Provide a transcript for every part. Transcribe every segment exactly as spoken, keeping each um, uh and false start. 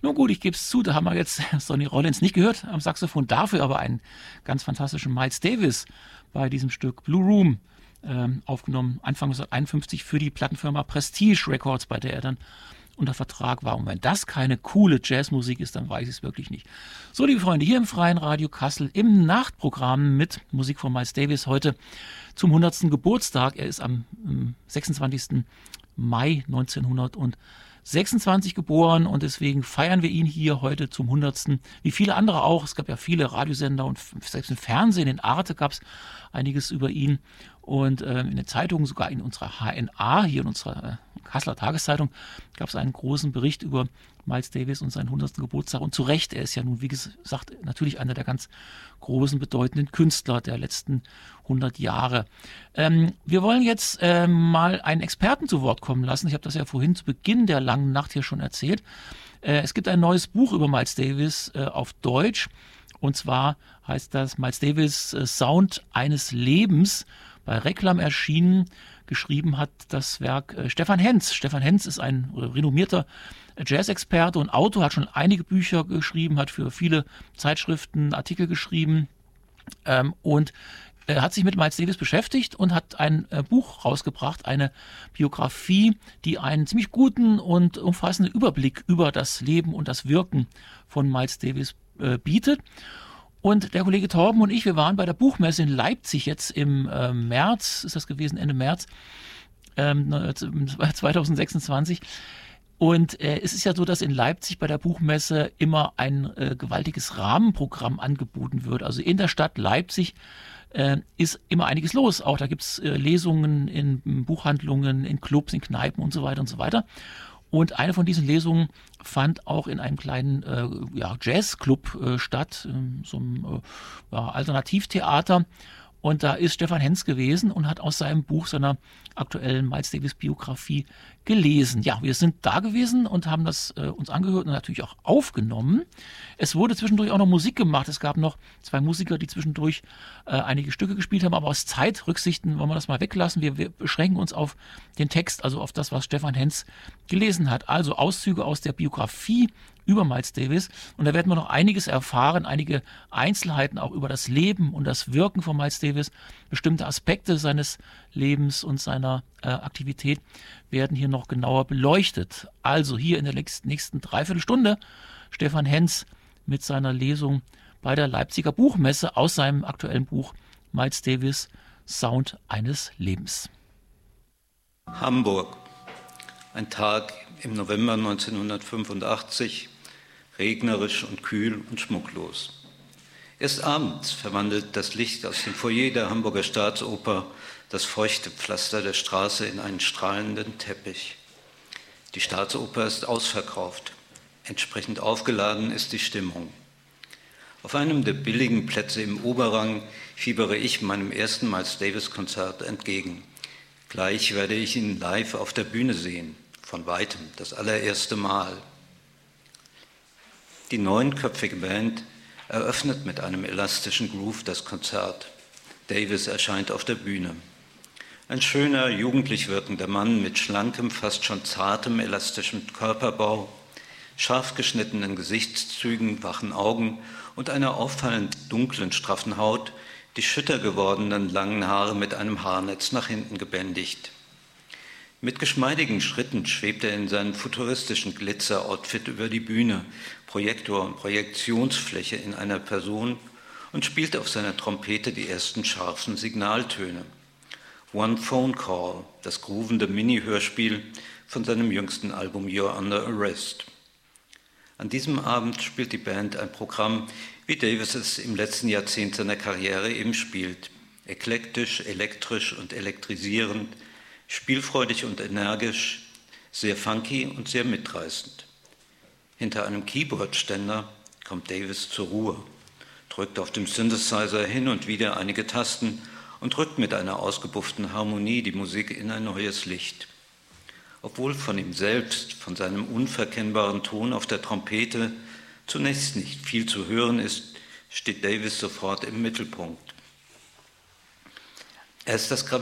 Nun gut, ich gebe es zu, da haben wir jetzt Sonny Rollins nicht gehört am Saxophon, dafür aber einen ganz fantastischen Miles Davis bei diesem Stück Blue Room ähm, aufgenommen, Anfang neunzehnhunderteinundfünfzig für die Plattenfirma Prestige Records, bei der er dann unter Vertrag war. Und wenn das keine coole Jazzmusik ist, dann weiß ich es wirklich nicht. So, liebe Freunde, hier im Freien Radio Kassel im Nachtprogramm mit Musik von Miles Davis heute zum hundertsten Geburtstag. Er ist am sechsundzwanzigsten Mai neunzehnhundertsechsundzwanzig geboren und deswegen feiern wir ihn hier heute zum hundertsten Wie viele andere auch. Es gab ja viele Radiosender und selbst im Fernsehen, in Arte gab es einiges über ihn. Und äh, in den Zeitungen, sogar in unserer H N A, hier in unserer äh, Kasseler Tageszeitung, gab es einen großen Bericht über Miles Davis und seinen hundertsten Geburtstag. Und zu Recht, er ist ja nun, wie gesagt, natürlich einer der ganz großen, bedeutenden Künstler der letzten hundert Jahre. Ähm, wir wollen jetzt äh, mal einen Experten zu Wort kommen lassen. Ich habe das ja vorhin zu Beginn der langen Nacht hier schon erzählt. Äh, es gibt ein neues Buch über Miles Davis äh, auf Deutsch. Und zwar heißt das Miles Davis äh, Sound eines Lebens. Bei Reklam erschienen, geschrieben hat das Werk äh, Stefan Henz. Stefan Henz ist ein äh, renommierter äh, Jazz-Experte und Autor, hat schon einige Bücher geschrieben, hat für viele Zeitschriften Artikel geschrieben ähm, und äh, hat sich mit Miles Davis beschäftigt und hat ein äh, Buch rausgebracht, eine Biografie, die einen ziemlich guten und umfassenden Überblick über das Leben und das Wirken von Miles Davis äh, bietet. Und der Kollege Torben und ich, wir waren bei der Buchmesse in Leipzig jetzt im äh, März, ist das gewesen, Ende März ähm, zweitausendsechsundzwanzig. Und äh, es ist ja so, dass in Leipzig bei der Buchmesse immer ein äh, gewaltiges Rahmenprogramm angeboten wird. Also in der Stadt Leipzig äh, ist immer einiges los. Auch da gibt es äh, Lesungen in Buchhandlungen, in Clubs, in Kneipen und so weiter und so weiter. Und eine von diesen Lesungen fand auch in einem kleinen äh, ja, Jazzclub äh, statt, in so einem äh, ja, Alternativtheater. Und da ist Stefan Henz gewesen und hat aus seinem Buch, seiner aktuellen Miles Davis Biografie gelesen. Ja, wir sind da gewesen und haben das äh, uns angehört und natürlich auch aufgenommen. Es wurde zwischendurch auch noch Musik gemacht. Es gab noch zwei Musiker, die zwischendurch äh, einige Stücke gespielt haben, aber aus Zeitrücksichten wollen wir das mal weglassen. Wir, wir beschränken uns auf den Text, also auf das, was Stefan Henz gelesen hat. Also Auszüge aus der Biografie über Miles Davis. Und da werden wir noch einiges erfahren, einige Einzelheiten auch über das Leben und das Wirken von Miles Davis. Bestimmte Aspekte seines Lebens und seiner äh, Aktivität werden hier noch genauer beleuchtet. Also hier in der nächsten, nächsten Dreiviertelstunde Stefan Henz mit seiner Lesung bei der Leipziger Buchmesse aus seinem aktuellen Buch Miles Davis Sound eines Lebens. Hamburg. Ein Tag im November neunzehnhundertfünfundachtzig, regnerisch und kühl und schmucklos. Erst abends verwandelt das Licht aus dem Foyer der Hamburger Staatsoper das feuchte Pflaster der Straße in einen strahlenden Teppich. Die Staatsoper ist ausverkauft. Entsprechend aufgeladen ist die Stimmung. Auf einem der billigen Plätze im Oberrang fiebere ich meinem ersten Miles Davis-Konzert entgegen. Gleich werde ich ihn live auf der Bühne sehen. Von weitem, das allererste Mal. Die neunköpfige Band eröffnet mit einem elastischen Groove das Konzert. Davis erscheint auf der Bühne. Ein schöner, jugendlich wirkender Mann mit schlankem, fast schon zartem, elastischem Körperbau, scharf geschnittenen Gesichtszügen, wachen Augen und einer auffallend dunklen, straffen Haut, die schütter gewordenen langen Haare mit einem Haarnetz nach hinten gebändigt. Mit geschmeidigen Schritten schwebt er in seinem futuristischen Glitzer-Outfit über die Bühne, Projektor und Projektionsfläche in einer Person und spielt auf seiner Trompete die ersten scharfen Signaltöne. One Phone Call, das groovende Mini-Hörspiel von seinem jüngsten Album You're Under Arrest. An diesem Abend spielt die Band ein Programm, wie Davis es im letzten Jahrzehnt seiner Karriere eben spielt. Eklektisch, elektrisch und elektrisierend, spielfreudig und energisch, sehr funky und sehr mitreißend. Hinter einem Keyboardständer kommt Davis zur Ruhe, drückt auf dem Synthesizer hin und wieder einige Tasten und rückt mit einer ausgebufften Harmonie die Musik in ein neues Licht. Obwohl von ihm selbst, von seinem unverkennbaren Ton auf der Trompete zunächst nicht viel zu hören ist, steht Davis sofort im Mittelpunkt. Er ist das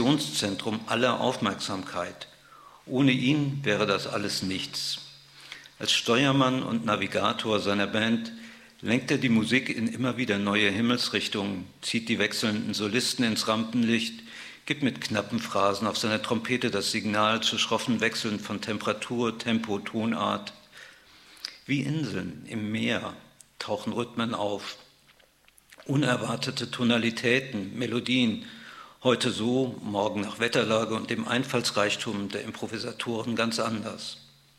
Gravitationszentrum aller Aufmerksamkeit. Ohne ihn wäre das alles nichts. Als Steuermann und Navigator seiner Band lenkt er die Musik in immer wieder neue Himmelsrichtungen, zieht die wechselnden Solisten ins Rampenlicht, gibt mit knappen Phrasen auf seiner Trompete das Signal zu schroffen Wechseln von Temperatur, Tempo, Tonart. Wie Inseln im Meer tauchen Rhythmen auf, unerwartete Tonalitäten, Melodien, heute so, morgen nach Wetterlage und dem Einfallsreichtum der Improvisatoren ganz anders.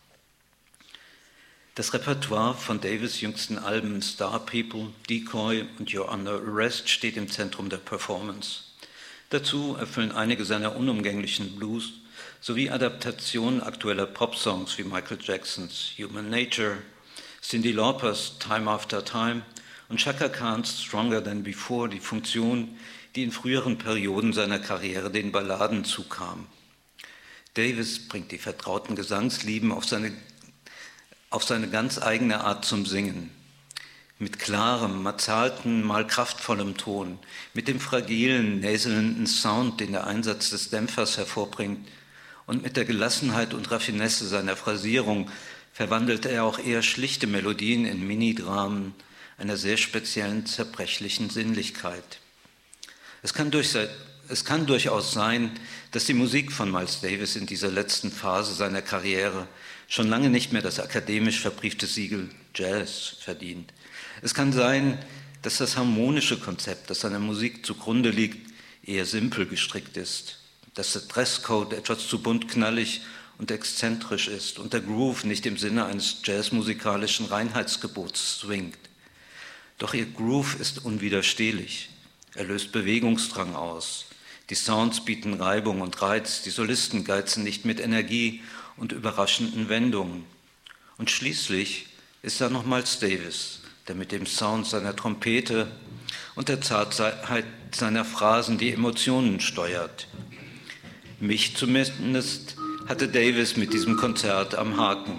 Das Repertoire von Davis' jüngsten Alben Star People, Decoy und You're Under Arrest steht im Zentrum der Performance. Dazu erfüllen einige seiner unumgänglichen Blues sowie Adaptationen aktueller Popsongs wie Michael Jacksons Human Nature, Cyndi Laupers Time After Time und Chaka Khans Stronger Than Before die Funktion, die in früheren Perioden seiner Karriere den Balladen zukam. Davis bringt die vertrauten Gesangslieben auf seine, auf seine ganz eigene Art zum Singen. Mit klarem, mal zarten, mal kraftvollem Ton, mit dem fragilen, näselnden Sound, den der Einsatz des Dämpfers hervorbringt, und mit der Gelassenheit und Raffinesse seiner Phrasierung verwandelte er auch eher schlichte Melodien in Minidramen einer sehr speziellen, zerbrechlichen Sinnlichkeit. Es kann, durch, es kann durchaus sein, dass die Musik von Miles Davis in dieser letzten Phase seiner Karriere schon lange nicht mehr das akademisch verbriefte Siegel Jazz verdient. Es kann sein, dass das harmonische Konzept, das seiner Musik zugrunde liegt, eher simpel gestrickt ist, dass der Dresscode etwas zu bunt, knallig und exzentrisch ist und der Groove nicht im Sinne eines jazzmusikalischen Reinheitsgebots swingt. Doch ihr Groove ist unwiderstehlich. Er löst Bewegungsdrang aus. Die Sounds bieten Reibung und Reiz, die Solisten geizen nicht mit Energie und überraschenden Wendungen. Und schließlich ist da noch Miles Davis, der mit dem Sound seiner Trompete und der Zartheit seiner Phrasen die Emotionen steuert. Mich zumindest hatte Davis mit diesem Konzert am Haken.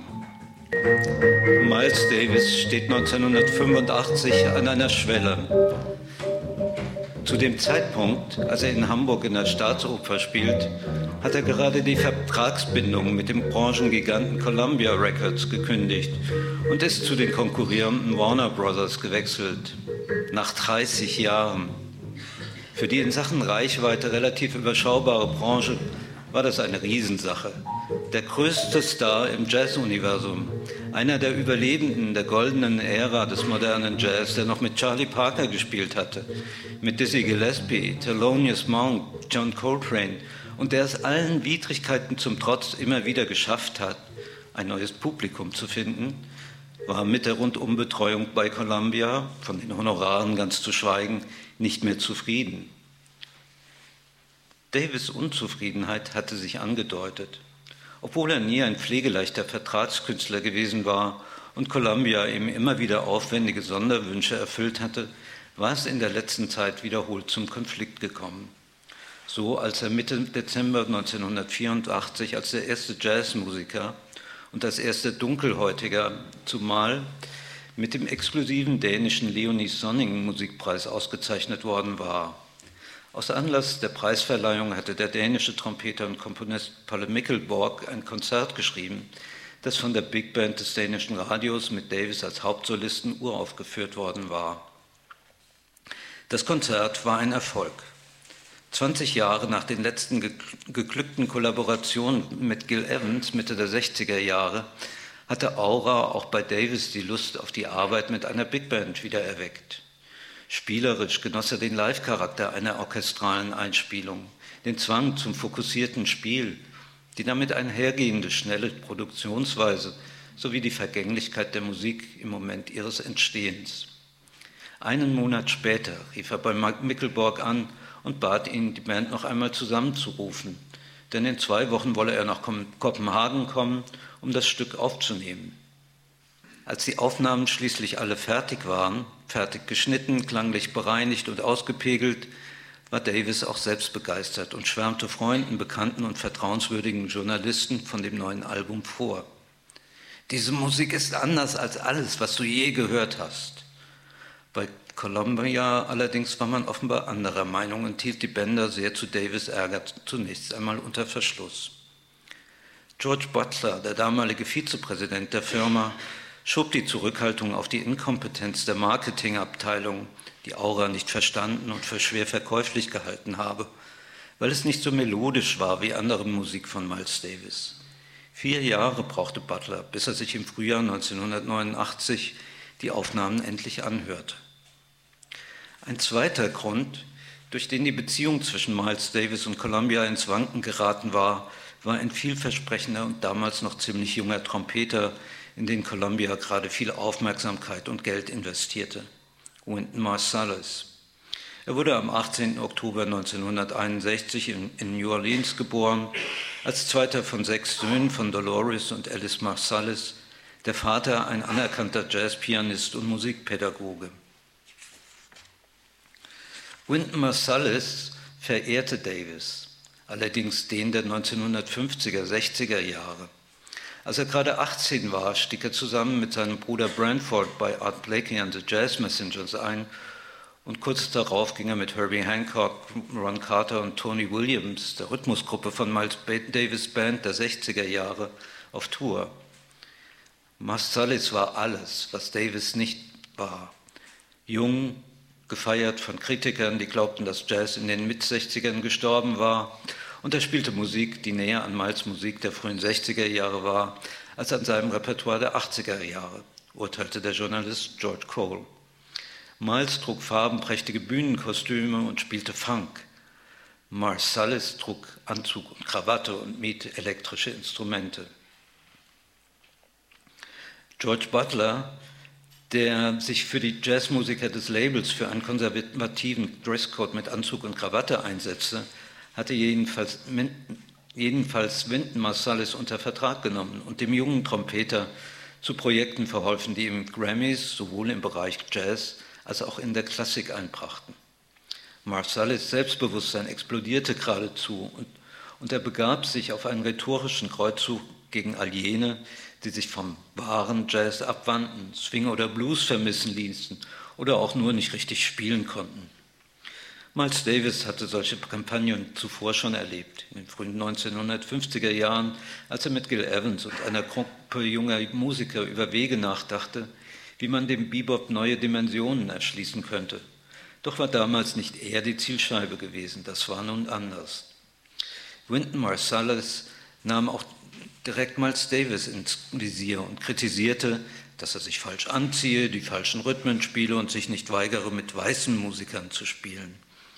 Miles Davis steht neunzehnhundertfünfundachtzig an einer Schwelle. Zu dem Zeitpunkt, als er in Hamburg in der Staatsoper spielt, hat er gerade die Vertragsbindung mit dem Branchengiganten Columbia Records gekündigt und ist zu den konkurrierenden Warner Brothers gewechselt. Nach dreißig Jahren. Für die in Sachen Reichweite relativ überschaubare Branche war das eine Riesensache. Der größte Star im Jazz-Universum, einer der Überlebenden der goldenen Ära des modernen Jazz, der noch mit Charlie Parker gespielt hatte, mit Dizzy Gillespie, Thelonious Monk, John Coltrane und der es allen Widrigkeiten zum Trotz immer wieder geschafft hat, ein neues Publikum zu finden, war mit der Rundumbetreuung bei Columbia, von den Honoraren ganz zu schweigen, nicht mehr zufrieden. Davis' Unzufriedenheit hatte sich angedeutet. Obwohl er nie ein pflegeleichter Vertragskünstler gewesen war und Columbia ihm immer wieder aufwendige Sonderwünsche erfüllt hatte, war es in der letzten Zeit wiederholt zum Konflikt gekommen. So als er Mitte Dezember neunzehnhundertvierundachtzig als der erste Jazzmusiker und als erster Dunkelhäutiger zumal mit dem exklusiven dänischen Leonie Sonning Musikpreis ausgezeichnet worden war. Aus Anlass der Preisverleihung hatte der dänische Trompeter und Komponist Palle Mikkelborg ein Konzert geschrieben, das von der Big Band des dänischen Radios mit Davis als Hauptsolisten uraufgeführt worden war. Das Konzert war ein Erfolg. zwanzig Jahre nach den letzten geglückten Kollaborationen mit Gil Evans Mitte der sechziger Jahre hatte Aura auch bei Davis die Lust auf die Arbeit mit einer Big Band wieder erweckt. Spielerisch genoss er den Live-Charakter einer orchestralen Einspielung, den Zwang zum fokussierten Spiel, die damit einhergehende schnelle Produktionsweise sowie die Vergänglichkeit der Musik im Moment ihres Entstehens. Einen Monat später rief er bei Mikkelborg an und bat ihn, die Band noch einmal zusammenzurufen, denn in zwei Wochen wolle er nach Kopenhagen kommen, um das Stück aufzunehmen. Als die Aufnahmen schließlich alle fertig waren, fertig geschnitten, klanglich bereinigt und ausgepegelt, war Davis auch selbst begeistert und schwärmte Freunden, Bekannten und vertrauenswürdigen Journalisten von dem neuen Album vor. Diese Musik ist anders als alles, was du je gehört hast. Bei Columbia allerdings war man offenbar anderer Meinung und hielt die Bänder sehr zu Davis' Ärger zunächst einmal unter Verschluss. George Butler, der damalige Vizepräsident der Firma, schob die Zurückhaltung auf die Inkompetenz der Marketingabteilung, die Aura nicht verstanden und für schwer verkäuflich gehalten habe, weil es nicht so melodisch war wie andere Musik von Miles Davis. Vier Jahre brauchte Butler, bis er sich im Frühjahr neunzehnhundertneunundachtzig die Aufnahmen endlich anhörte. Ein zweiter Grund, durch den die Beziehung zwischen Miles Davis und Columbia ins Wanken geraten war, war ein vielversprechender und damals noch ziemlich junger Trompeter, in den Columbia gerade viel Aufmerksamkeit und Geld investierte, Wynton Marsalis. Er wurde am achtzehnten Oktober neunzehnhunderteinundsechzig in, in New Orleans geboren, als zweiter von sechs Söhnen von Dolores und Alice Marsalis, der Vater ein anerkannter Jazzpianist und Musikpädagoge. Wynton Marsalis verehrte Davis, allerdings den der neunzehnhundertfünfziger, sechziger Jahre. Als er gerade achtzehn war, stieg er zusammen mit seinem Bruder Branford bei Art Blakey and the Jazz Messengers ein und kurz darauf ging er mit Herbie Hancock, Ron Carter und Tony Williams, der Rhythmusgruppe von Miles Davis' Band der sechziger Jahre, auf Tour. Marsalis war alles, was Davis nicht war. Jung, gefeiert von Kritikern, die glaubten, dass Jazz in den Mit-sechzigern gestorben war. Und er spielte Musik, die näher an Miles Musik der frühen sechziger Jahre war, als an seinem Repertoire der achtziger Jahre, urteilte der Journalist George Cole. Miles trug farbenprächtige Bühnenkostüme und spielte Funk. Marsalis trug Anzug und Krawatte und mied elektrische Instrumente. George Butler, der sich für die Jazzmusiker des Labels für einen konservativen Dresscode mit Anzug und Krawatte einsetzte, hatte jedenfalls, jedenfalls Wynton Marsalis unter Vertrag genommen und dem jungen Trompeter zu Projekten verholfen, die ihm Grammys sowohl im Bereich Jazz als auch in der Klassik einbrachten. Marsalis' Selbstbewusstsein explodierte geradezu und, und er begab sich auf einen rhetorischen Kreuzzug gegen all jene, die sich vom wahren Jazz abwandten, Swing oder Blues vermissen ließen oder auch nur nicht richtig spielen konnten. Miles Davis hatte solche Kampagnen zuvor schon erlebt, in den frühen neunzehnhundertfünfziger Jahren, als er mit Gil Evans und einer Gruppe junger Musiker über Wege nachdachte, wie man dem Bebop neue Dimensionen erschließen könnte. Doch war damals nicht er die Zielscheibe gewesen, das war nun anders. Wynton Marsalis nahm auch direkt Miles Davis ins Visier und kritisierte, dass er sich falsch anziehe, die falschen Rhythmen spiele und sich nicht weigere, mit weißen Musikern zu spielen.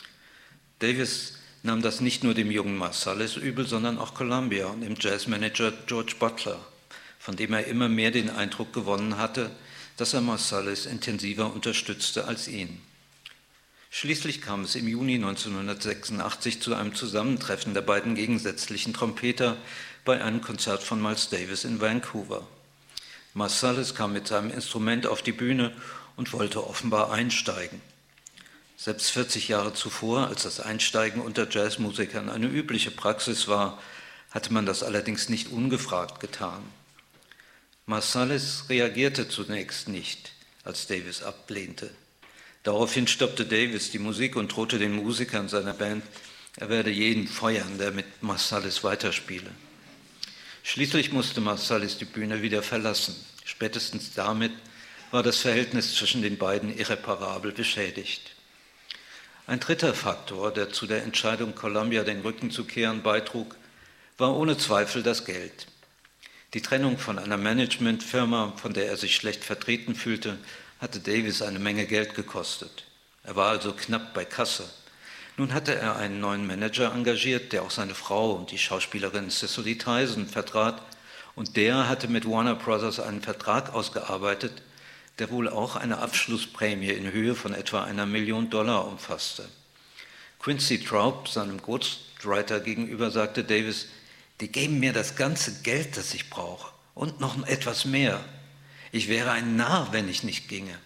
Davis nahm das nicht nur dem jungen Marsalis übel, sondern auch Columbia und dem Jazzmanager George Butler, von dem er immer mehr den Eindruck gewonnen hatte, dass er Marsalis intensiver unterstützte als ihn. Schließlich kam es im Juni neunzehnhundertsechsundachtzig zu einem Zusammentreffen der beiden gegensätzlichen Trompeter bei einem Konzert von Miles Davis in Vancouver. Marsalis kam mit seinem Instrument auf die Bühne und wollte offenbar einsteigen. Selbst vierzig Jahre zuvor, als das Einsteigen unter Jazzmusikern eine übliche Praxis war, hatte man das allerdings nicht ungefragt getan. Marsalis reagierte zunächst nicht, als Davis ablehnte. Daraufhin stoppte Davis die Musik und drohte den Musikern seiner Band, er werde jeden feuern, der mit Marsalis weiterspiele. Schließlich musste Marsalis die Bühne wieder verlassen. Spätestens damit war das Verhältnis zwischen den beiden irreparabel beschädigt. Ein dritter Faktor, der zu der Entscheidung, Columbia den Rücken zu kehren, beitrug, war ohne Zweifel das Geld. Die Trennung von einer Managementfirma, von der er sich schlecht vertreten fühlte, hatte Davis eine Menge Geld gekostet. Er war also knapp bei Kasse. Nun hatte er einen neuen Manager engagiert, der auch seine Frau und die Schauspielerin Cicely Tyson vertrat, und der hatte mit Warner Brothers einen Vertrag ausgearbeitet, der wohl auch eine Abschlussprämie in Höhe von etwa einer Million Dollar umfasste. Quincy Traub, seinem Ghostwriter gegenüber, sagte Davis, die geben mir das ganze Geld, das ich brauche und noch etwas mehr. Ich wäre ein Narr, wenn ich nicht ginge.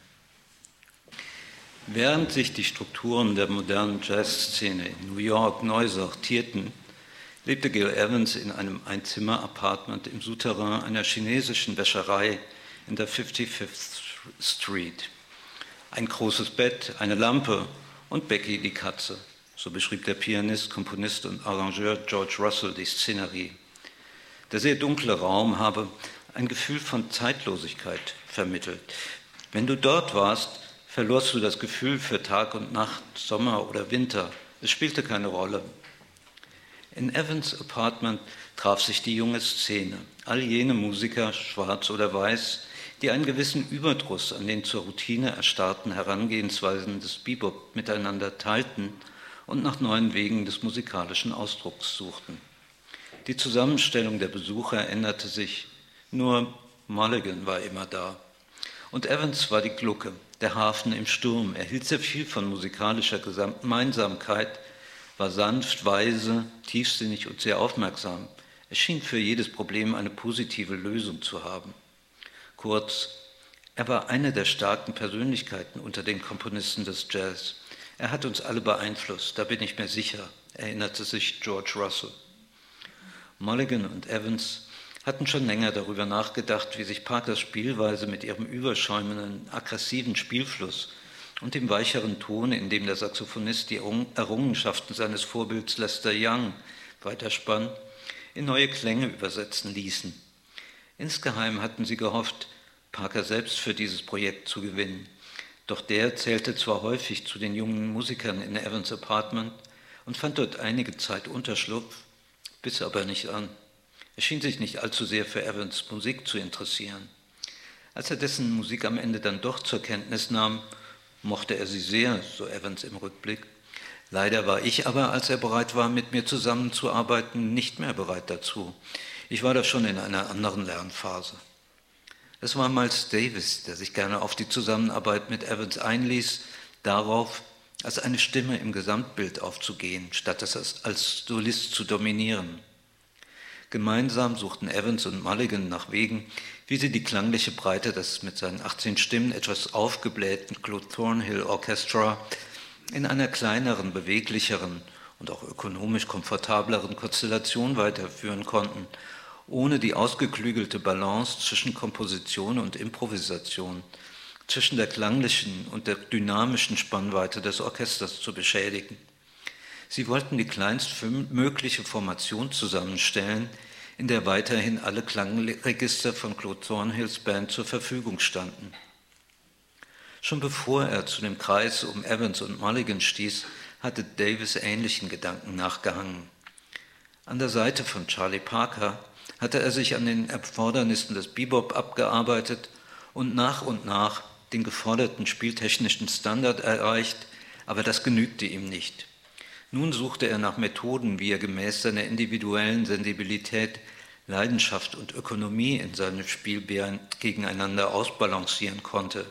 Während sich die Strukturen der modernen Jazzszene in New York neu sortierten, lebte Gil Evans in einem Einzimmer-Apartment im Souterrain einer chinesischen Wäscherei in der fifty-fifth Street. Ein großes Bett, eine Lampe und Becky die Katze. So beschrieb der Pianist, Komponist und Arrangeur George Russell die Szenerie. Der sehr dunkle Raum habe ein Gefühl von Zeitlosigkeit vermittelt. Wenn du dort warst, verlorst du das Gefühl für Tag und Nacht, Sommer oder Winter. Es spielte keine Rolle. In Evans' Apartment traf sich die junge Szene. All jene Musiker, schwarz oder weiß, die einen gewissen Überdruss an den zur Routine erstarrten Herangehensweisen des Bebop miteinander teilten und nach neuen Wegen des musikalischen Ausdrucks suchten. Die Zusammenstellung der Besucher änderte sich, nur Mulligan war immer da. Und Evans war die Glucke, der Hafen im Sturm. Er hielt sehr viel von musikalischer Gemeinsamkeit, war sanft, weise, tiefsinnig und sehr aufmerksam. Er schien für jedes Problem eine positive Lösung zu haben. Kurz, er war eine der starken Persönlichkeiten unter den Komponisten des Jazz. Er hat uns alle beeinflusst, da bin ich mir sicher, erinnerte sich George Russell. Mulligan und Evans hatten schon länger darüber nachgedacht, wie sich Parkers Spielweise mit ihrem überschäumenden, aggressiven Spielfluss und dem weicheren Ton, in dem der Saxophonist die Errungenschaften seines Vorbilds Lester Young weiterspann, in neue Klänge übersetzen ließen. Insgeheim hatten sie gehofft, Parker selbst für dieses Projekt zu gewinnen. Doch der zählte zwar häufig zu den jungen Musikern in Evans' Apartment und fand dort einige Zeit Unterschlupf, biss aber nicht an. Er schien sich nicht allzu sehr für Evans' Musik zu interessieren. Als er dessen Musik am Ende dann doch zur Kenntnis nahm, mochte er sie sehr, so Evans im Rückblick. Leider war ich aber, als er bereit war, mit mir zusammenzuarbeiten, nicht mehr bereit dazu. Ich war da schon in einer anderen Lernphase. Es war Miles Davis, der sich gerne auf die Zusammenarbeit mit Evans einließ, darauf, als eine Stimme im Gesamtbild aufzugehen, statt es als Solist zu dominieren. Gemeinsam suchten Evans und Mulligan nach Wegen, wie sie die klangliche Breite des mit seinen achtzehn Stimmen etwas aufgeblähten Claude Thornhill Orchestra in einer kleineren, beweglicheren und auch ökonomisch komfortableren Konstellation weiterführen konnten, ohne die ausgeklügelte Balance zwischen Komposition und Improvisation, zwischen der klanglichen und der dynamischen Spannweite des Orchesters zu beschädigen. Sie wollten die kleinstmögliche Formation zusammenstellen, in der weiterhin alle Klangregister von Claude Thornhills Band zur Verfügung standen. Schon bevor er zu dem Kreis um Evans und Mulligan stieß, hatte Davis ähnlichen Gedanken nachgehangen. An der Seite von Charlie Parker hatte er sich an den Erfordernissen des Bebop abgearbeitet und nach und nach den geforderten spieltechnischen Standard erreicht, aber das genügte ihm nicht. Nun suchte er nach Methoden, wie er gemäß seiner individuellen Sensibilität Leidenschaft und Ökonomie in seinem Spiel gegeneinander ausbalancieren konnte.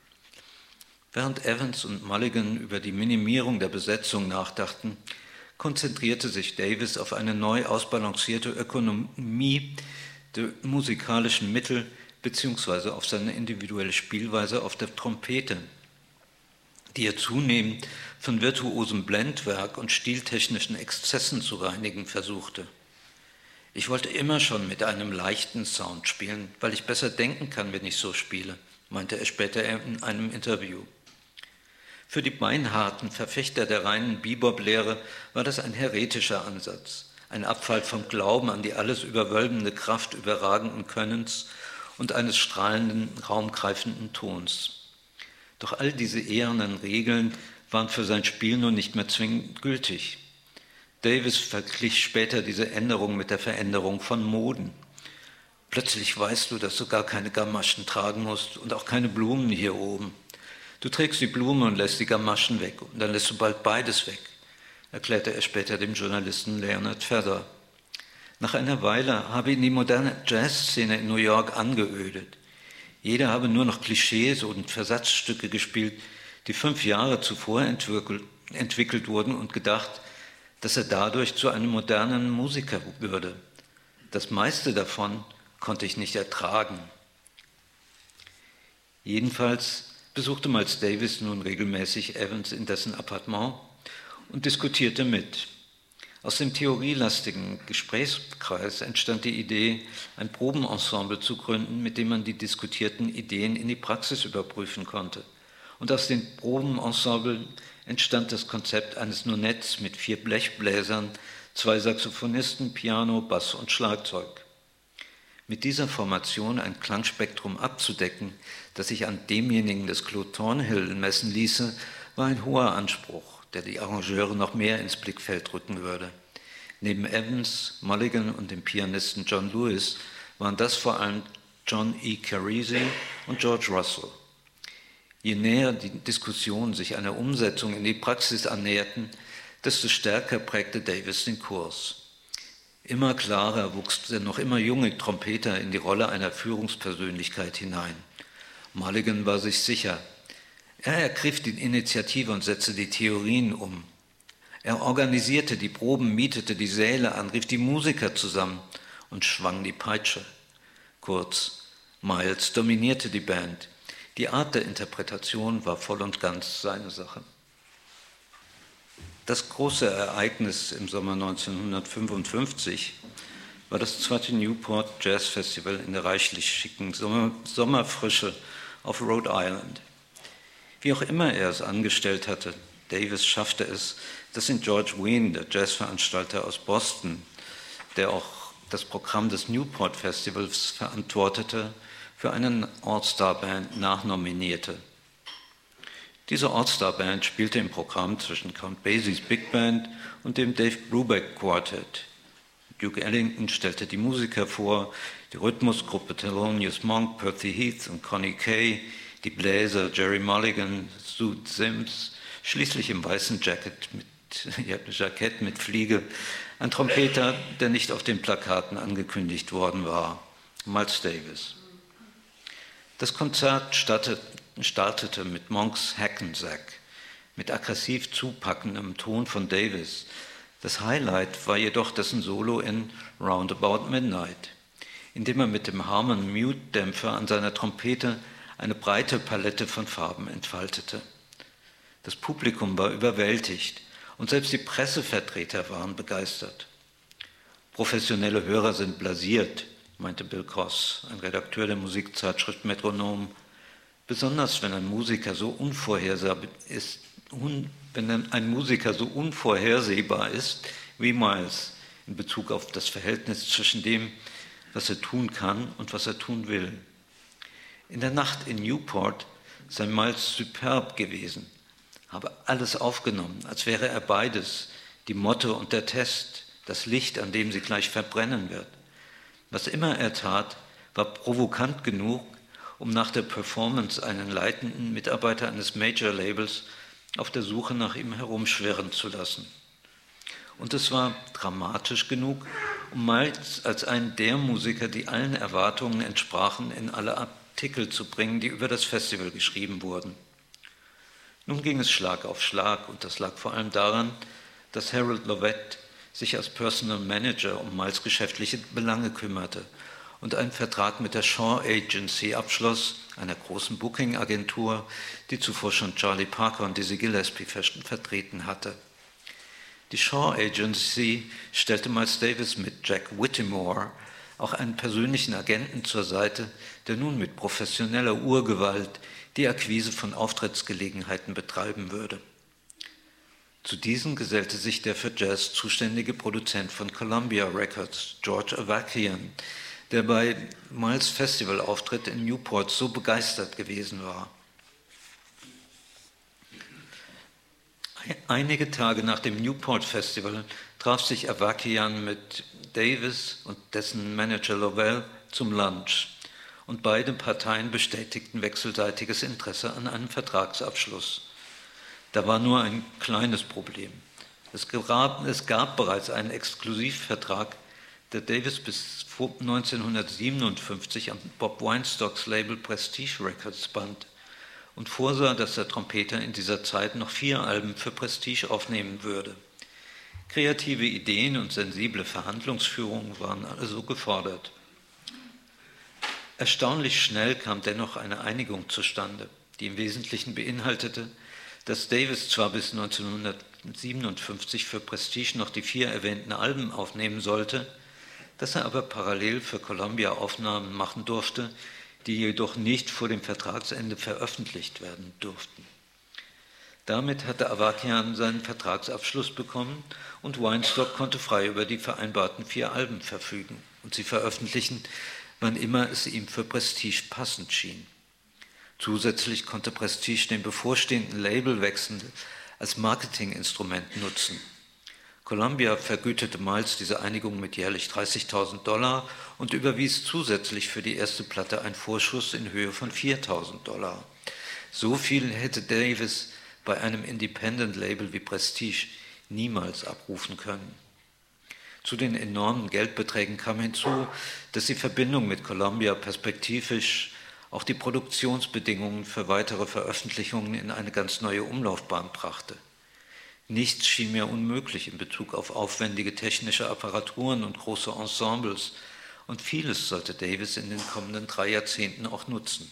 Während Evans und Mulligan über die Minimierung der Besetzung nachdachten, konzentrierte sich Davis auf eine neu ausbalancierte Ökonomie der musikalischen Mittel beziehungsweise auf seine individuelle Spielweise auf der Trompete, die er zunehmend von virtuosem Blendwerk und stiltechnischen Exzessen zu reinigen versuchte. Ich wollte immer schon mit einem leichten Sound spielen, weil ich besser denken kann, wenn ich so spiele, meinte er später in einem Interview. Für die beinharten Verfechter der reinen Bebop-Lehre war das ein heretischer Ansatz, ein Abfall vom Glauben an die alles überwölbende Kraft überragenden Könnens und eines strahlenden, raumgreifenden Tons. Doch all diese ehernen Regeln waren für sein Spiel nun nicht mehr zwingend gültig. Davis verglich später diese Änderung mit der Veränderung von Moden. Plötzlich weißt du, dass du gar keine Gamaschen tragen musst und auch keine Blumen hier oben. Du trägst die Blume und lässt die Gamaschen weg und dann lässt du bald beides weg, erklärte er später dem Journalisten Leonard Feather. Nach einer Weile habe ihn die moderne Jazzszene in New York angeödet. Jeder habe nur noch Klischees und Versatzstücke gespielt, die fünf Jahre zuvor entwickelt, entwickelt wurden und gedacht, dass er dadurch zu einem modernen Musiker würde. Das meiste davon konnte ich nicht ertragen. Jedenfalls besuchte Miles Davis nun regelmäßig Evans in dessen Appartement und diskutierte mit. Aus dem theorielastigen Gesprächskreis entstand die Idee, ein Probenensemble zu gründen, mit dem man die diskutierten Ideen in die Praxis überprüfen konnte. Und aus den Probenensemble entstand das Konzept eines Nonetts mit vier Blechbläsern, zwei Saxophonisten, Piano, Bass und Schlagzeug. Mit dieser Formation ein Klangspektrum abzudecken, das sich an demjenigen des Claude Thornhill messen ließe, war ein hoher Anspruch, der die Arrangeure noch mehr ins Blickfeld rücken würde. Neben Evans, Mulligan und dem Pianisten John Lewis waren das vor allem John E. Carisi und George Russell. Je näher die Diskussionen sich einer Umsetzung in die Praxis annäherten, desto stärker prägte Davis den Kurs. Immer klarer wuchs der noch immer junge Trompeter in die Rolle einer Führungspersönlichkeit hinein. Mulligan war sich sicher. Er ergriff die Initiative und setzte die Theorien um. Er organisierte die Proben, mietete die Säle an, rief die Musiker zusammen und schwang die Peitsche. Kurz, Miles dominierte die Band. Die Art der Interpretation war voll und ganz seine Sache. Das große Ereignis im Sommer neunzehnhundertfünfundfünfzig war das zweite Newport Jazz Festival in der reichlich schicken Sommer Sommerfrische auf Rhode Island. Wie auch immer er es angestellt hatte, Davis schaffte es, dass ihn George Wein, der Jazzveranstalter aus Boston, der auch das Programm des Newport Festivals verantwortete, für eine All-Star-Band nachnominierte. Diese All-Star-Band spielte im Programm zwischen Count Basies Big Band und dem Dave Brubeck Quartet. Duke Ellington stellte die Musiker vor, die Rhythmusgruppe Thelonious Monk, Percy Heath und Connie Kay, die Bläser Jerry Mulligan, Sue Sims, schließlich im weißen Jacket mit, ja, Jackett mit Fliege, ein Trompeter, der nicht auf den Plakaten angekündigt worden war, Miles Davis. Das Konzert startete mit Monks Hackensack, mit aggressiv zupackendem Ton von Davis. Das Highlight war jedoch dessen Solo in Roundabout Midnight, in dem er mit dem Harmon-Mute-Dämpfer an seiner Trompete eine breite Palette von Farben entfaltete. Das Publikum war überwältigt und selbst die Pressevertreter waren begeistert. Professionelle Hörer sind blasiert, meinte Bill Cross, ein Redakteur der Musikzeitschrift Metronom, besonders wenn ein Musiker so unvorhersehbar ist, un, wenn ein Musiker so unvorhersehbar ist wie Miles in Bezug auf das Verhältnis zwischen dem, was er tun kann und was er tun will. In der Nacht in Newport sei Miles superb gewesen, habe alles aufgenommen, als wäre er beides, die Motte und der Test, das Licht, an dem sie gleich verbrennen wird. Was immer er tat, war provokant genug, um nach der Performance einen leitenden Mitarbeiter eines Major-Labels auf der Suche nach ihm herumschwirren zu lassen. Und es war dramatisch genug, um Miles als einen der Musiker, die allen Erwartungen entsprachen, in alle Artikel zu bringen, die über das Festival geschrieben wurden. Nun ging es Schlag auf Schlag und das lag vor allem daran, dass Harold Lovett sich als Personal Manager um Miles geschäftliche Belange kümmerte und einen Vertrag mit der Shaw Agency abschloss, einer großen Booking-Agentur, die zuvor schon Charlie Parker und Dizzy Gillespie vertreten hatte. Die Shaw Agency stellte Miles Davis mit Jack Whittemore auch einen persönlichen Agenten zur Seite, der nun mit professioneller Urgewalt die Akquise von Auftrittsgelegenheiten betreiben würde. Zu diesen gesellte sich der für Jazz zuständige Produzent von Columbia Records, George Avakian, der bei Miles' Festivalauftritt in Newport so begeistert gewesen war. Einige Tage nach dem Newport Festival traf sich Avakian mit Davis und dessen Manager Lovell zum Lunch und beide Parteien bestätigten wechselseitiges Interesse an einem Vertragsabschluss. Da war nur ein kleines Problem. Es gab, es gab bereits einen Exklusivvertrag, der Davis bis neunzehnhundertsiebenundfünfzig an Bob Weinstocks Label Prestige Records band und vorsah, dass der Trompeter in dieser Zeit noch vier Alben für Prestige aufnehmen würde. Kreative Ideen und sensible Verhandlungsführung waren also gefordert. Erstaunlich schnell kam dennoch eine Einigung zustande, die im Wesentlichen beinhaltete, dass Davis zwar bis neunzehnhundertsiebenundfünfzig für Prestige noch die vier erwähnten Alben aufnehmen sollte, dass er aber parallel für Columbia Aufnahmen machen durfte, die jedoch nicht vor dem Vertragsende veröffentlicht werden durften. Damit hatte Avakian seinen Vertragsabschluss bekommen und Weinstock konnte frei über die vereinbarten vier Alben verfügen und sie veröffentlichen, wann immer es ihm für Prestige passend schien. Zusätzlich konnte Prestige den bevorstehenden Labelwechsel als Marketinginstrument nutzen. Columbia vergütete Miles diese Einigung mit jährlich dreißigtausend Dollar und überwies zusätzlich für die erste Platte einen Vorschuss in Höhe von viertausend Dollar. So viel hätte Davis bei einem Independent-Label wie Prestige niemals abrufen können. Zu den enormen Geldbeträgen kam hinzu, dass die Verbindung mit Columbia perspektivisch auch die Produktionsbedingungen für weitere Veröffentlichungen in eine ganz neue Umlaufbahn brachte. Nichts schien mehr unmöglich in Bezug auf aufwendige technische Apparaturen und große Ensembles, und vieles sollte Davis in den kommenden drei Jahrzehnten auch nutzen.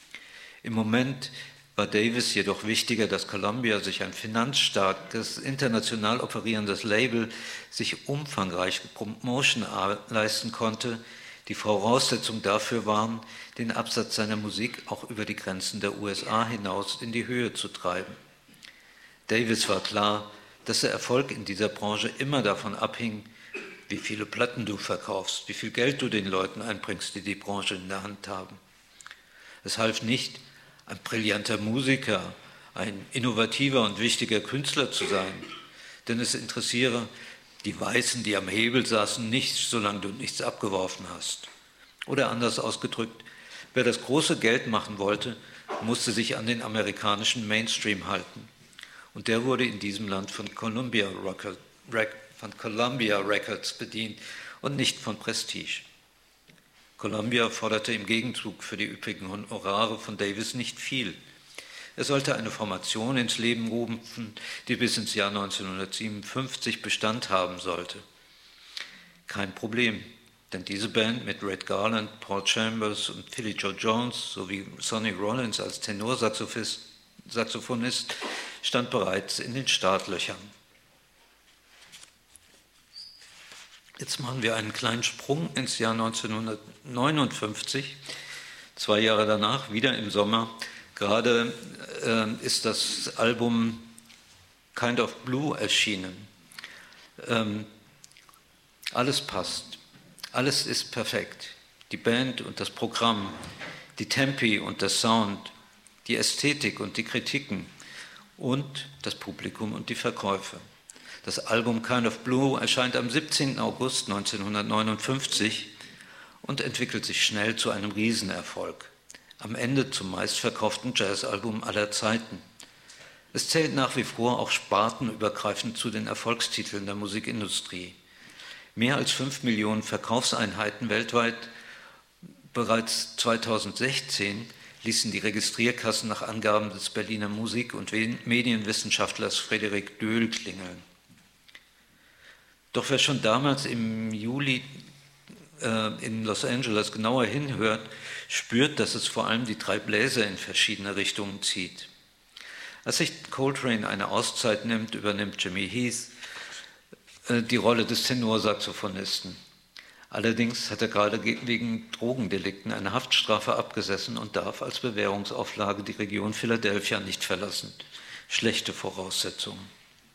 Im Moment war Davis jedoch wichtiger, dass Columbia sich ein finanzstarkes, international operierendes Label sich umfangreiche Promotion leisten konnte, die Voraussetzung dafür waren, den Absatz seiner Musik auch über die Grenzen der U S A hinaus in die Höhe zu treiben. Davis war klar, dass der Erfolg in dieser Branche immer davon abhing, wie viele Platten du verkaufst, wie viel Geld du den Leuten einbringst, die die Branche in der Hand haben. Es half nicht, ein brillanter Musiker, ein innovativer und wichtiger Künstler zu sein, denn es interessiere die Weißen, die am Hebel saßen, nicht, solange du nichts abgeworfen hast. Oder anders ausgedrückt, wer das große Geld machen wollte, musste sich an den amerikanischen Mainstream halten. Und der wurde in diesem Land von Columbia, Record, von Columbia Records bedient und nicht von Prestige. Columbia forderte im Gegenzug für die üppigen Honorare von Davis nicht viel. Er sollte eine Formation ins Leben rufen, die bis ins Jahr neunzehnhundertsiebenundfünfzig Bestand haben sollte. Kein Problem, denn diese Band mit Red Garland, Paul Chambers und Philly Joe Jones sowie Sonny Rollins als Tenorsaxophonist stand bereits in den Startlöchern. Jetzt machen wir einen kleinen Sprung ins Jahr neunzehnhundertneunundfünfzig, zwei Jahre danach, wieder im Sommer. Gerade äh, ist das Album Kind of Blue erschienen. Ähm, alles passt, alles ist perfekt. Die Band und das Programm, die Tempi und der Sound, die Ästhetik und die Kritiken und das Publikum und die Verkäufe. Das Album Kind of Blue erscheint am siebzehnten August neunzehnhundertneunundfünfzig und entwickelt sich schnell zu einem Riesenerfolg. Am Ende zum meistverkauften Jazzalbum aller Zeiten. Es zählt nach wie vor auch spartenübergreifend zu den Erfolgstiteln der Musikindustrie. Mehr als fünf Millionen Verkaufseinheiten weltweit. Bereits zweitausendsechzehn ließen die Registrierkassen nach Angaben des Berliner Musik- und Medienwissenschaftlers Frederik Döhl klingeln. Doch wer schon damals im Juli äh, in Los Angeles genauer hinhört, spürt, dass es vor allem die drei Bläser in verschiedene Richtungen zieht. Als sich Coltrane eine Auszeit nimmt, übernimmt Jimmy Heath äh, die Rolle des Tenorsaxophonisten. Allerdings hat er gerade wegen Drogendelikten eine Haftstrafe abgesessen und darf als Bewährungsauflage die Region Philadelphia nicht verlassen. Schlechte Voraussetzungen.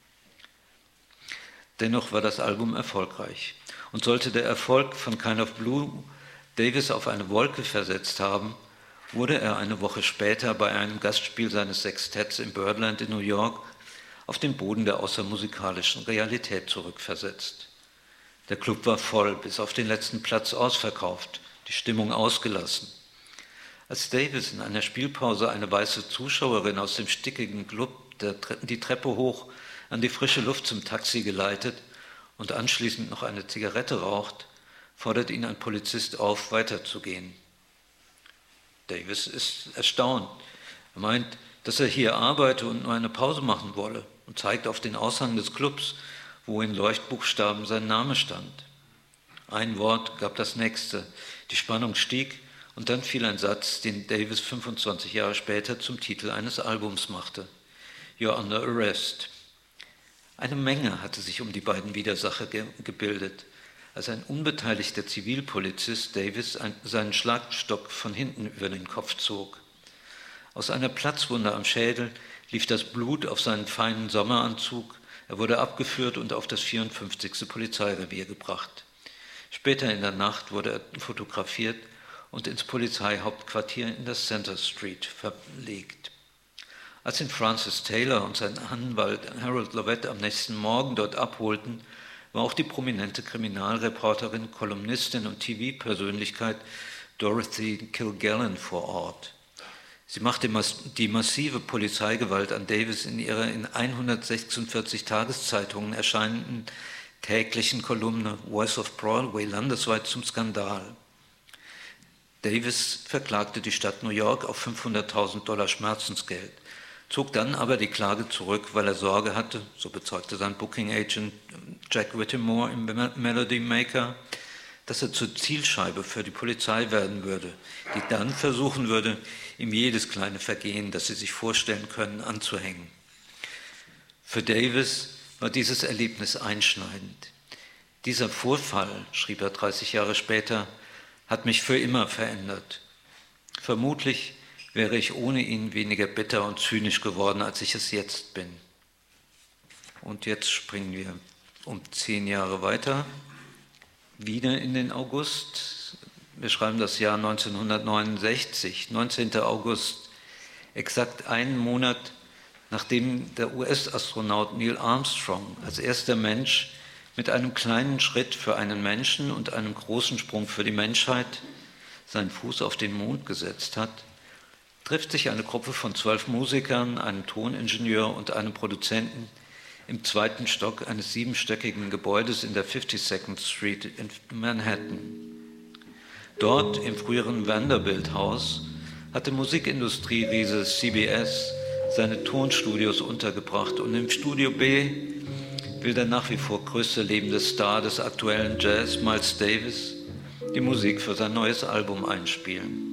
Dennoch war das Album erfolgreich. Und sollte der Erfolg von Kind of Blue Davis auf eine Wolke versetzt haben, wurde er eine Woche später bei einem Gastspiel seines Sextetts im Birdland in New York auf den Boden der außermusikalischen Realität zurückversetzt. Der Club war voll, bis auf den letzten Platz ausverkauft, die Stimmung ausgelassen. Als Davis in einer Spielpause eine weiße Zuschauerin aus dem stickigen Club der, die Treppe hoch an die frische Luft zum Taxi geleitet und anschließend noch eine Zigarette raucht, fordert ihn ein Polizist auf, weiterzugehen. Davis ist erstaunt. Er meint, dass er hier arbeite und nur eine Pause machen wolle und zeigt auf den Aushang des Clubs, wo in Leuchtbuchstaben sein Name stand. Ein Wort gab das nächste, die Spannung stieg und dann fiel ein Satz, den Davis fünfundzwanzig Jahre später zum Titel eines Albums machte. You're under arrest. Eine Menge hatte sich um die beiden Widersacher ge- gebildet, als ein unbeteiligter Zivilpolizist Davis ein, seinen Schlagstock von hinten über den Kopf zog. Aus einer Platzwunde am Schädel lief das Blut auf seinen feinen Sommeranzug. Er wurde abgeführt und auf das vierundfünfzigste Polizeirevier gebracht. Später in der Nacht wurde er fotografiert, und ins Polizeihauptquartier in der Center Street verlegt. Als ihn Francis Taylor und sein Anwalt Harold Lovett am nächsten Morgen dort abholten, war auch die prominente Kriminalreporterin, Kolumnistin und T V-Persönlichkeit Dorothy Kilgallen vor Ort. Sie machte die massive Polizeigewalt an Davis in ihrer in hundertsechsundvierzig Tageszeitungen erscheinenden täglichen Kolumne Voice of Broadway landesweit zum Skandal. Davis verklagte die Stadt New York auf fünfhunderttausend Dollar Schmerzensgeld, zog dann aber die Klage zurück, weil er Sorge hatte, so bezeugte sein Booking-Agent Jack Whittemore im Melody Maker, dass er zur Zielscheibe für die Polizei werden würde, die dann versuchen würde, ihm jedes kleine Vergehen, das sie sich vorstellen können, anzuhängen. Für Davis war dieses Erlebnis einschneidend. Dieser Vorfall, schrieb er dreißig Jahre später, hat mich für immer verändert. Vermutlich wäre ich ohne ihn weniger bitter und zynisch geworden, als ich es jetzt bin. Und jetzt springen wir um zehn Jahre weiter, wieder in den August. Wir schreiben das Jahr neunzehnhundertneunundsechzig, neunzehnten August, exakt einen Monat, nachdem der U S-Astronaut Neil Armstrong als erster Mensch mit einem kleinen Schritt für einen Menschen und einem großen Sprung für die Menschheit seinen Fuß auf den Mond gesetzt hat, trifft sich eine Gruppe von zwölf Musikern, einem Toningenieur und einem Produzenten im zweiten Stock eines siebenstöckigen Gebäudes in der fifty-second Street in Manhattan. Dort, im früheren Vanderbilt-Haus, hatte Musikindustrie-Riese C B S seine Tonstudios untergebracht und im Studio B will der nach wie vor größte lebende Star des aktuellen Jazz, Miles Davis, die Musik für sein neues Album einspielen.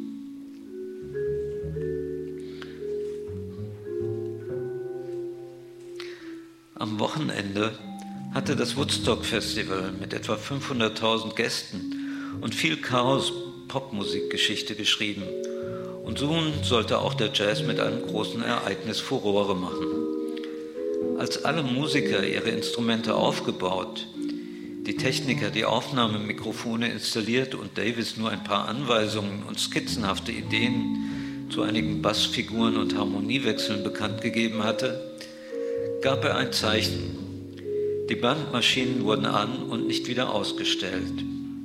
Am Wochenende hatte das Woodstock Festival mit etwa fünfhunderttausend Gästen und viel Chaos Popmusikgeschichte geschrieben. Und nun sollte auch der Jazz mit einem großen Ereignis Furore machen. Als alle Musiker ihre Instrumente aufgebaut, die Techniker die Aufnahmemikrofone installiert und Davis nur ein paar Anweisungen und skizzenhafte Ideen zu einigen Bassfiguren und Harmoniewechseln bekannt gegeben hatte, gab er ein Zeichen. Die Bandmaschinen wurden an und nicht wieder ausgestellt.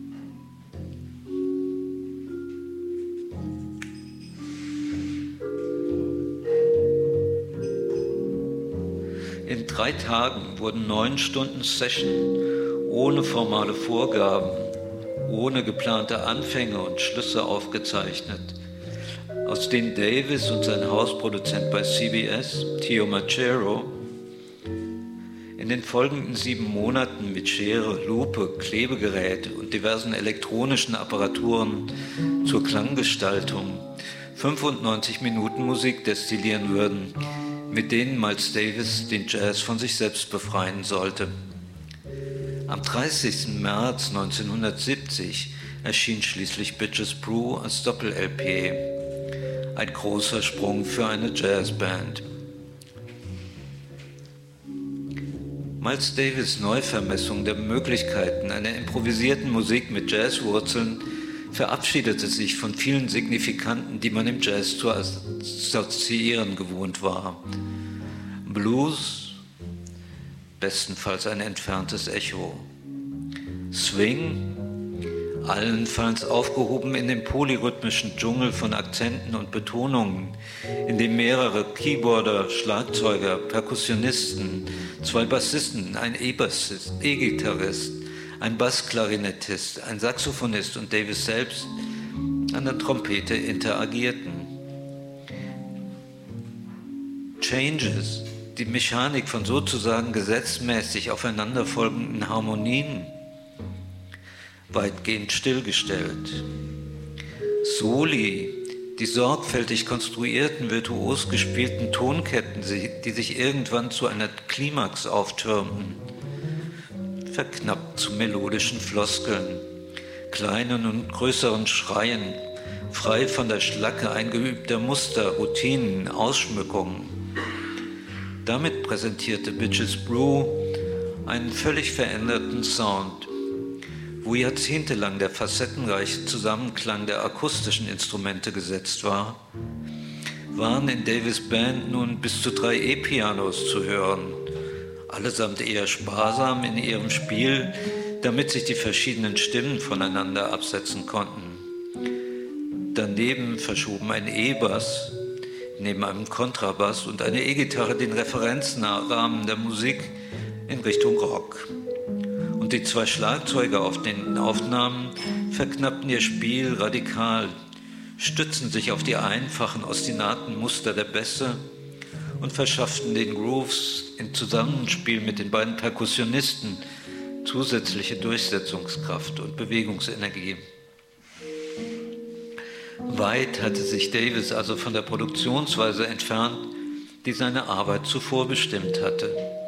In drei Tagen wurden neun Stunden Session ohne formale Vorgaben, ohne geplante Anfänge und Schlüsse aufgezeichnet, aus denen Davis und sein Hausproduzent bei C B S, Tio Macero, in den folgenden sieben Monaten mit Schere, Lupe, Klebegerät und diversen elektronischen Apparaturen zur Klanggestaltung fünfundneunzig Minuten Musik destillieren würden, mit denen Miles Davis den Jazz von sich selbst befreien sollte. Am dreißigsten März neunzehnhundertsiebzig erschien schließlich Bitches Brew als Doppel-L P. Ein großer Sprung für eine Jazzband. Miles Davis' Neuvermessung der Möglichkeiten einer improvisierten Musik mit Jazzwurzeln verabschiedete sich von vielen Signifikanten, die man im Jazz zu assoziieren gewohnt war. Blues, bestenfalls ein entferntes Echo. Swing, allenfalls aufgehoben in dem polyrhythmischen Dschungel von Akzenten und Betonungen, in dem mehrere Keyboarder, Schlagzeuger, Perkussionisten, zwei Bassisten, ein E-Bassist, E-Gitarrist, ein Bassklarinettist, ein Saxophonist und Davis selbst an der Trompete interagierten. Changes, die Mechanik von sozusagen gesetzmäßig aufeinanderfolgenden Harmonien, weitgehend stillgestellt. Soli, die sorgfältig konstruierten, virtuos gespielten Tonketten, die sich irgendwann zu einer Klimax auftürmten, verknappt zu melodischen Floskeln, kleinen und größeren Schreien, frei von der Schlacke eingeübter Muster, Routinen, Ausschmückungen. Damit präsentierte Bitches Brew einen völlig veränderten Sound. wo jahrzehntelang der facettenreiche Zusammenklang der akustischen Instrumente gesetzt war, waren in Davis' Band nun bis zu drei E-Pianos zu hören, allesamt eher sparsam in ihrem Spiel, damit sich die verschiedenen Stimmen voneinander absetzen konnten. Daneben verschoben ein E-Bass neben einem Kontrabass und eine E-Gitarre den Referenzrahmen der Musik in Richtung Rock. Und die zwei Schlagzeuger auf den Aufnahmen verknappten ihr Spiel radikal, stützten sich auf die einfachen, ostinaten Muster der Bässe und verschafften den Grooves im Zusammenspiel mit den beiden Perkussionisten zusätzliche Durchsetzungskraft und Bewegungsenergie. Weit hatte sich Davis also von der Produktionsweise entfernt, die seine Arbeit zuvor bestimmt hatte.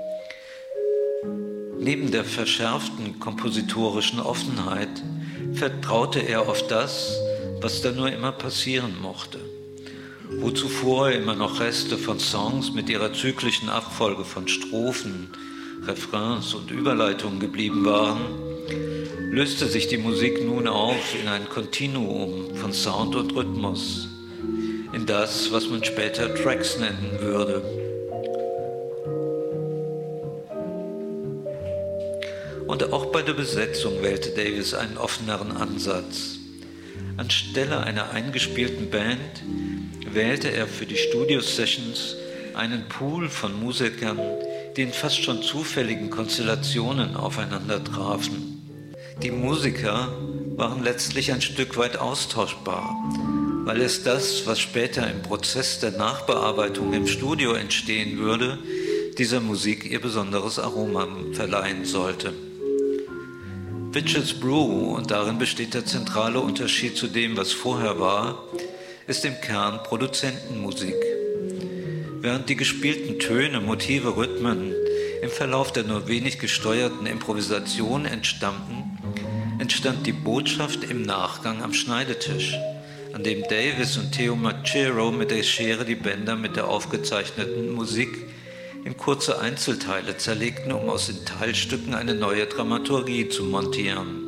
Neben der verschärften kompositorischen Offenheit vertraute er auf das, was da nur immer passieren mochte. Wo zuvor immer noch Reste von Songs mit ihrer zyklischen Abfolge von Strophen, Refrains und Überleitungen geblieben waren, löste sich die Musik nun auf in ein Kontinuum von Sound und Rhythmus, in das, was man später Tracks nennen würde. Und auch bei der Besetzung wählte Davis einen offeneren Ansatz. Anstelle einer eingespielten Band wählte er für die Studio-Sessions einen Pool von Musikern, die in fast schon zufälligen Konstellationen aufeinander trafen. Die Musiker waren letztlich ein Stück weit austauschbar, weil es das, was später im Prozess der Nachbearbeitung im Studio entstehen würde, dieser Musik ihr besonderes Aroma verleihen sollte. Bitches Brew, und darin besteht der zentrale Unterschied zu dem, was vorher war, ist im Kern Produzentenmusik. Während die gespielten Töne, Motive, Rhythmen im Verlauf der nur wenig gesteuerten Improvisation entstammten, entstand die Botschaft im Nachgang am Schneidetisch, an dem Davis und Theo Macero mit der Schere die Bänder mit der aufgezeichneten Musik in kurze Einzelteile zerlegten, um aus den Teilstücken eine neue Dramaturgie zu montieren.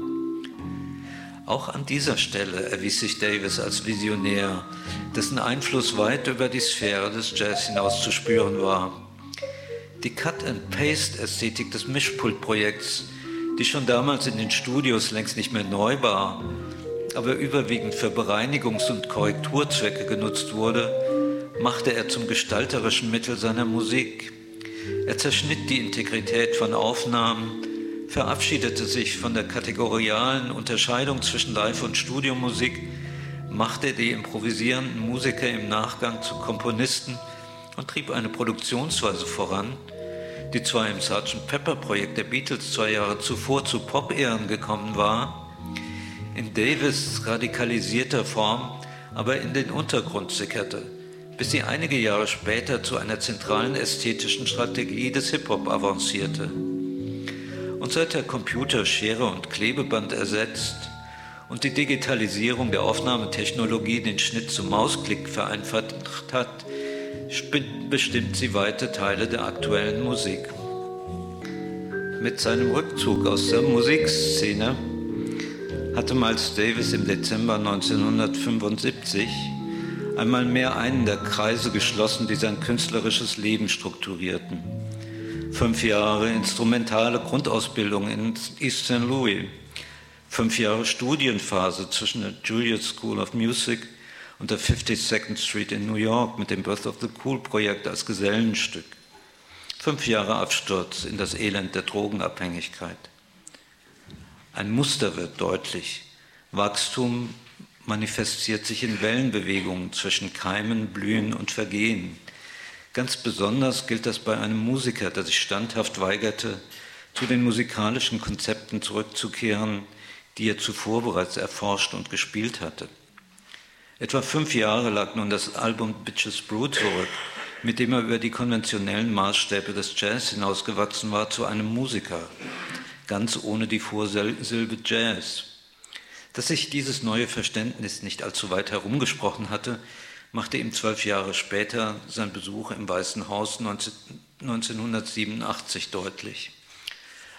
Auch an dieser Stelle erwies sich Davis als Visionär, dessen Einfluss weit über die Sphäre des Jazz hinaus zu spüren war. Die Cut-and-Paste-Ästhetik des Mischpult-Projekts, die schon damals in den Studios längst nicht mehr neu war, aber überwiegend für Bereinigungs- und Korrekturzwecke genutzt wurde, machte er zum gestalterischen Mittel seiner Musik. Er zerschnitt die Integrität von Aufnahmen, verabschiedete sich von der kategorialen Unterscheidung zwischen Live- und Studiomusik, machte die improvisierenden Musiker im Nachgang zu Komponisten und trieb eine Produktionsweise voran, die zwar im Sergeant Pepper-Projekt der Beatles zwei Jahre zuvor zu Pop-Ehren gekommen war, in Davis' radikalisierter Form aber in den Untergrund sickerte, bis sie einige Jahre später zu einer zentralen ästhetischen Strategie des Hip-Hop avancierte. Und seit der Computer Schere und Klebeband ersetzt und die Digitalisierung der Aufnahmetechnologie den Schnitt zum Mausklick vereinfacht hat, bestimmt sie weite Teile der aktuellen Musik. Mit seinem Rückzug aus der Musikszene hatte Miles Davis im Dezember neunzehnhundertfünfundsiebzig einmal mehr einen der Kreise geschlossen, die sein künstlerisches Leben strukturierten. Fünf Jahre instrumentale Grundausbildung in East Saint Louis, fünf Jahre Studienphase zwischen der Juilliard School of Music und der fifty-second Street in New York mit dem Birth of the Cool Projekt als Gesellenstück. Fünf Jahre Absturz in das Elend der Drogenabhängigkeit. Ein Muster wird deutlich. Wachstum manifestiert sich in Wellenbewegungen zwischen Keimen, Blühen und Vergehen. Ganz besonders gilt das bei einem Musiker, der sich standhaft weigerte, zu den musikalischen Konzepten zurückzukehren, die er zuvor bereits erforscht und gespielt hatte. Etwa fünf Jahre lag nun das Album Bitches Brew zurück, mit dem er über die konventionellen Maßstäbe des Jazz hinausgewachsen war zu einem Musiker, ganz ohne die Vorsilbe Jazz. Dass sich dieses neue Verständnis nicht allzu weit herumgesprochen hatte, machte ihm zwölf Jahre später sein Besuch im Weißen Haus neunzehnhundertsiebenundachtzig deutlich.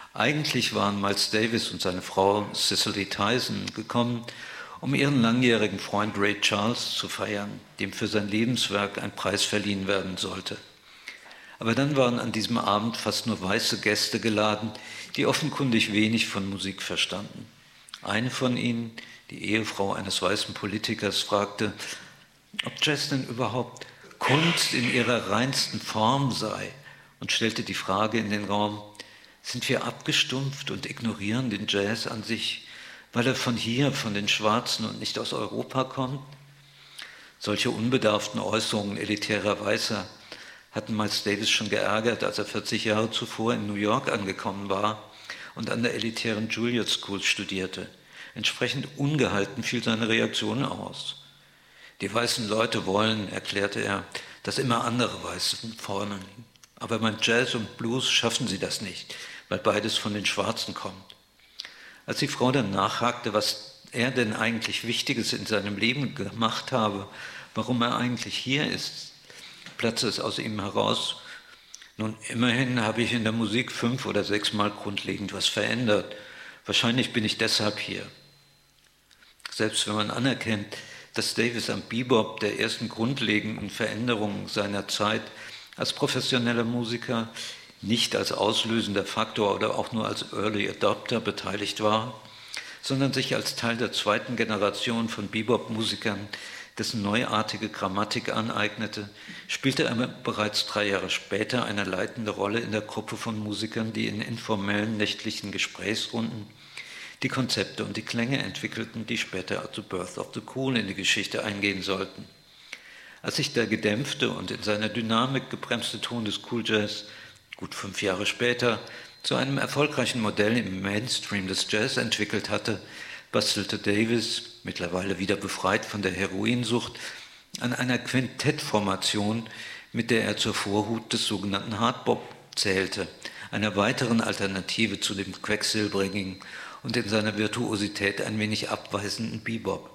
Eigentlich waren Miles Davis und seine Frau Cicely Tyson gekommen, um ihren langjährigen Freund Ray Charles zu feiern, dem für sein Lebenswerk ein Preis verliehen werden sollte. Aber dann waren an diesem Abend fast nur weiße Gäste geladen, die offenkundig wenig von Musik verstanden. Eine von ihnen, die Ehefrau eines weißen Politikers, fragte, ob Jazz denn überhaupt Kunst in ihrer reinsten Form sei, und stellte die Frage in den Raum, sind wir abgestumpft und ignorieren den Jazz an sich, weil er von hier, von den Schwarzen und nicht aus Europa kommt? Solche unbedarften Äußerungen elitärer Weißer hatten Miles Davis schon geärgert, als er vierzig Jahre zuvor in New York angekommen war und an der elitären Juilliard School studierte. Entsprechend ungehalten fiel seine Reaktion aus. Die weißen Leute wollen, erklärte er, dass immer andere Weiße vorne liegen. Aber beim Jazz und Blues schaffen sie das nicht, weil beides von den Schwarzen kommt. Als die Frau dann nachhakte, was er denn eigentlich Wichtiges in seinem Leben gemacht habe, warum er eigentlich hier ist, platzte es aus ihm heraus. Nun, immerhin habe ich in der Musik fünf oder sechs Mal grundlegend was verändert. Wahrscheinlich bin ich deshalb hier. Selbst wenn man anerkennt, dass Davis am Bebop der ersten grundlegenden Veränderungen seiner Zeit als professioneller Musiker nicht als auslösender Faktor oder auch nur als Early Adopter beteiligt war, sondern sich als Teil der zweiten Generation von Bebop-Musikern dessen neuartige Grammatik aneignete, spielte er bereits drei Jahre später eine leitende Rolle in der Gruppe von Musikern, die in informellen nächtlichen Gesprächsrunden die Konzepte und die Klänge entwickelten, die später als Birth of the Cool in die Geschichte eingehen sollten. Als sich der gedämpfte und in seiner Dynamik gebremste Ton des Cool Jazz gut fünf Jahre später zu einem erfolgreichen Modell im Mainstream des Jazz entwickelt hatte, bastelte Davis, mittlerweile wieder befreit von der Heroinsucht, an einer Quintettformation, mit der er zur Vorhut des sogenannten Hardbop zählte, einer weiteren Alternative zu dem quecksilbrigen und in seiner Virtuosität ein wenig abweisenden Bebop.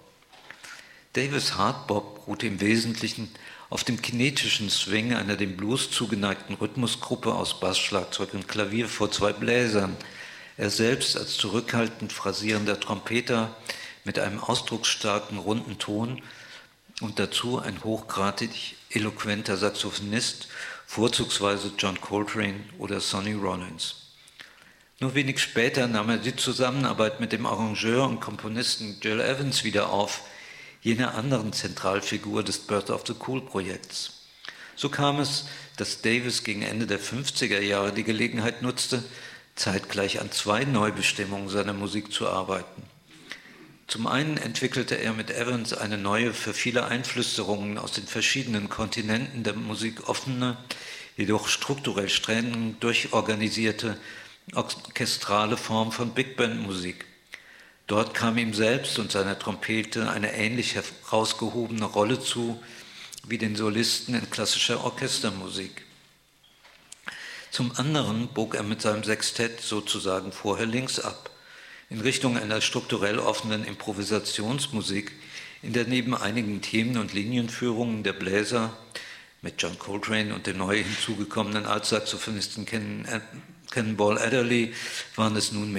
Davis' Hardbop ruhte im Wesentlichen auf dem kinetischen Swing einer dem Blues zugeneigten Rhythmusgruppe aus Bass, Schlagzeug und Klavier vor zwei Bläsern. Er selbst als zurückhaltend phrasierender Trompeter mit einem ausdrucksstarken, runden Ton und dazu ein hochgradig eloquenter Saxophonist, vorzugsweise John Coltrane oder Sonny Rollins. Nur wenig später nahm er die Zusammenarbeit mit dem Arrangeur und Komponisten Gil Evans wieder auf, jener anderen Zentralfigur des Birth of the Cool Projekts. So kam es, dass Davis gegen Ende der fünfziger Jahre die Gelegenheit nutzte, zeitgleich an zwei Neubestimmungen seiner Musik zu arbeiten. Zum einen entwickelte er mit Evans eine neue, für viele Einflüsterungen aus den verschiedenen Kontinenten der Musik offene, jedoch strukturell streng durchorganisierte, orchestrale Form von Big Band Musik. Dort kam ihm selbst und seiner Trompete eine ähnlich herausgehobene Rolle zu wie den Solisten in klassischer Orchestermusik. Zum anderen bog er mit seinem Sextett sozusagen vorher links ab, in Richtung einer strukturell offenen Improvisationsmusik, in der neben einigen Themen- und Linienführungen der Bläser mit John Coltrane und dem neu hinzugekommenen Altsaxophonisten Ken, Cannonball Adderley waren es nunmehr